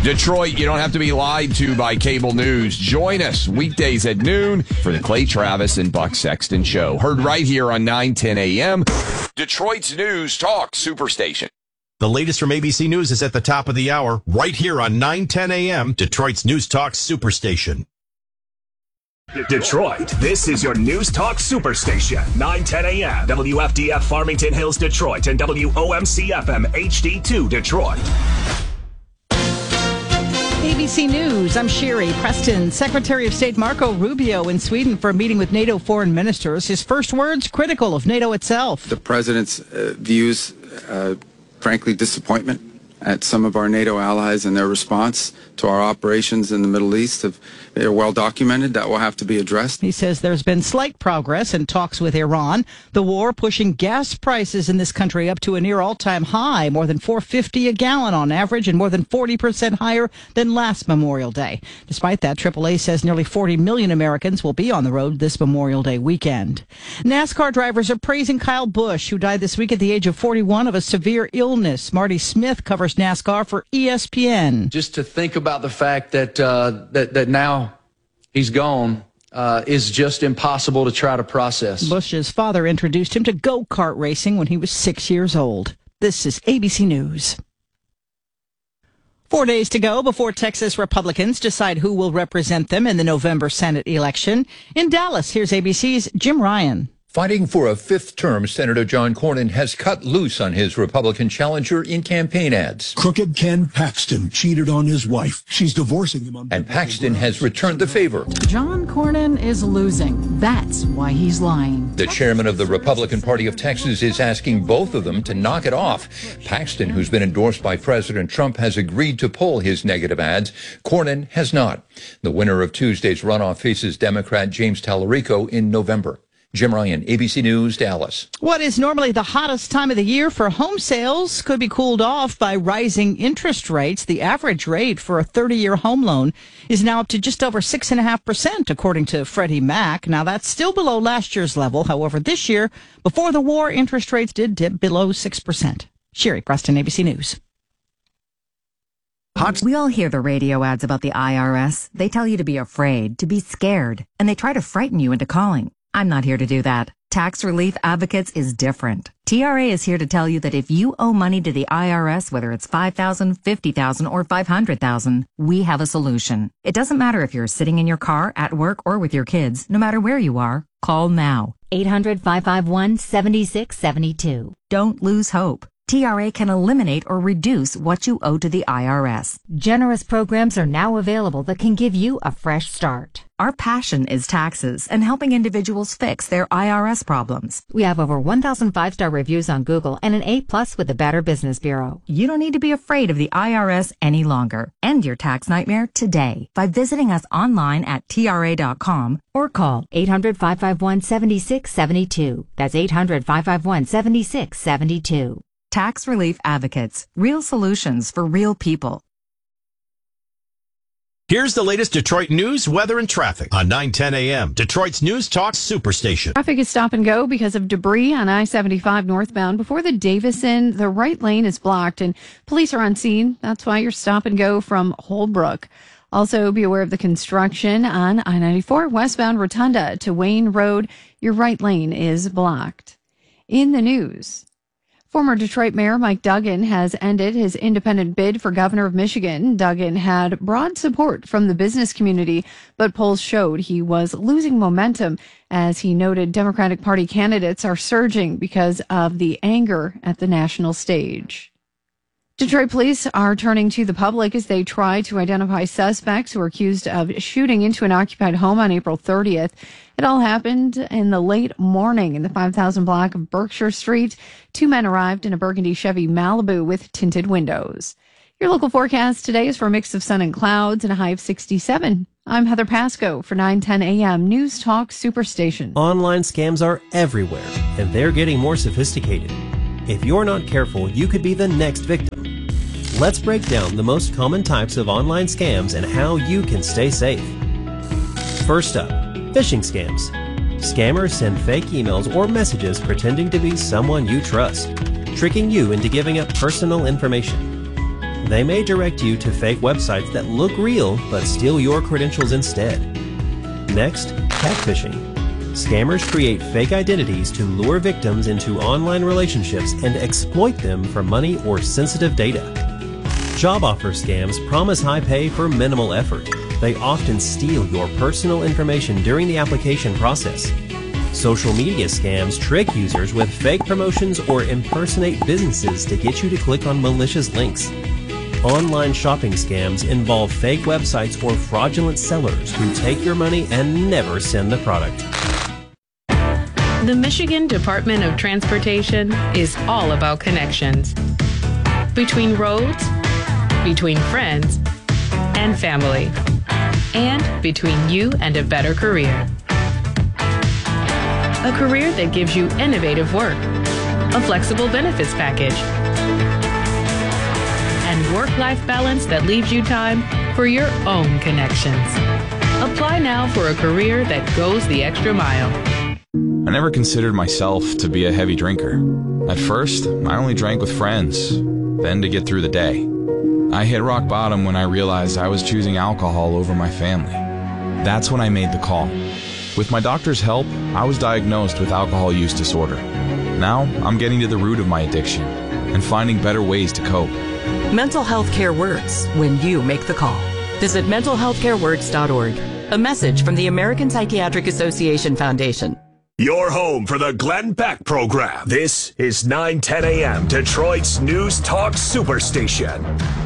Detroit, you don't have to be lied to by cable news. Join us weekdays at noon for the Clay Travis and Buck Sexton Show. Heard right here on 9:10 a.m. Detroit's News Talk Superstation. The latest from ABC News is at the top of the hour, right here on 9:10 a.m. Detroit's News Talk Superstation. Detroit, this is your News Talk Superstation. 9:10 a.m. WFDF Farmington Hills, Detroit, and WOMC FM HD2 Detroit. ABC News, I'm Sherry Preston. Secretary of State Marco Rubio in Sweden for a meeting with NATO foreign ministers. His first words critical of NATO itself. The president's views, frankly, disappointment at some of our NATO allies and their response to our operations in the Middle East. They're well documented. That will have to be addressed. He says there's been slight progress in talks with Iran. The war pushing gas prices in this country up to a near all-time high, more than $4.50 a gallon on average and more than 40% higher than last Memorial Day. Despite that, AAA says nearly 40 million Americans will be on the road this Memorial Day weekend. NASCAR drivers are praising Kyle Busch, who died this week at the age of 41 of a severe illness. Marty Smith covers NASCAR for ESPN. Just to think about the fact that that now he's gone is just impossible to try to process. Busch's father introduced him to go-kart racing when he was 6 years old. This is ABC News. 4 days to go before Texas Republicans decide who will represent them in the November Senate election. In Dallas, here's ABC's Jim Ryan. Fighting for a fifth term, Senator John Cornyn has cut loose on his Republican challenger in campaign ads. Crooked Ken Paxton cheated on his wife. She's divorcing him. And Paxton has returned the favor. John Cornyn is losing. That's why he's lying. The chairman of the Republican Party of Texas is asking both of them to knock it off. Paxton, who's been endorsed by President Trump, has agreed to pull his negative ads. Cornyn has not. The winner of Tuesday's runoff faces Democrat James Tallarico in November. Jim Ryan, ABC News, Dallas. What is normally the hottest time of the year for home sales could be cooled off by rising interest rates. The average rate for a 30-year home loan is now up to just over 6.5%, according to Freddie Mac. Now, that's still below last year's level. However, this year, before the war, interest rates did dip below 6%. Sherry Preston, ABC News. We all hear the radio ads about the IRS. They tell you to be afraid, to be scared, and they try to frighten you into calling. I'm not here to do that. Tax Relief Advocates is different. TRA is here to tell you that if you owe money to the IRS, whether it's $5,000, $50,000, or $500,000, we have a solution. It doesn't matter if you're sitting in your car, at work, or with your kids. No matter where you are, call now. 800-551-7672. Don't lose hope. TRA can eliminate or reduce what you owe to the IRS. Generous programs are now available that can give you a fresh start. Our passion is taxes and helping individuals fix their IRS problems. We have over 1,000 5-star reviews on Google and an A+ with the Better Business Bureau. You don't need to be afraid of the IRS any longer. End your tax nightmare today by visiting us online at TRA.com or call 800-551-7672. That's 800-551-7672. Tax Relief Advocates. Real solutions for real people. Here's the latest Detroit news, weather, and traffic on 9:10 a.m. Detroit's News Talk Superstation. Traffic is stop and go because of debris on I-75 northbound. Before the Davison, the right lane is blocked and police are on scene. That's why you're stop and go from Holbrook. Also, be aware of the construction on I-94 westbound Rotunda to Wayne Road. Your right lane is blocked. In the news, former Detroit Mayor Mike Duggan has ended his independent bid for governor of Michigan. Duggan had broad support from the business community, but polls showed he was losing momentum. As he noted, Democratic Party candidates are surging because of the anger at the national stage. Detroit police are turning to the public as they try to identify suspects who are accused of shooting into an occupied home on April 30th. It all happened in the late morning in the 5000 block of Berkshire Street. 2 men arrived in a burgundy Chevy Malibu with tinted windows. Your local forecast today is for a mix of sun and clouds and a high of 67. I'm Heather Pasco for 9:10 a.m. News Talk Superstation. Online scams are everywhere, and they're getting more sophisticated. If you're not careful, you could be the next victim. Let's break down the most common types of online scams and how you can stay safe. First up, phishing scams. Scammers send fake emails or messages pretending to be someone you trust, tricking you into giving up personal information. They may direct you to fake websites that look real but steal your credentials instead. Next, catfishing. Scammers create fake identities to lure victims into online relationships and exploit them for money or sensitive data. Job offer scams promise high pay for minimal effort. They often steal your personal information during the application process. Social media scams trick users with fake promotions or impersonate businesses to get you to click on malicious links. Online shopping scams involve fake websites or fraudulent sellers who take your money and never send the product. The Michigan Department of Transportation is all about connections. Between roads, between friends, and family. And between you and a better career. A career that gives you innovative work, a flexible benefits package, and work-life balance that leaves you time for your own connections. Apply now for a career that goes the extra mile. I never considered myself to be a heavy drinker. At first, I only drank with friends, then to get through the day. I hit rock bottom when I realized I was choosing alcohol over my family. That's when I made the call. With my doctor's help, I was diagnosed with alcohol use disorder. Now, I'm getting to the root of my addiction and finding better ways to cope. Mental health care works when you make the call. Visit mentalhealthcareworks.org. A message from the American Psychiatric Association Foundation. Your home for the Glenn Beck program. This is 910 a.m. Detroit's News Talk Superstation.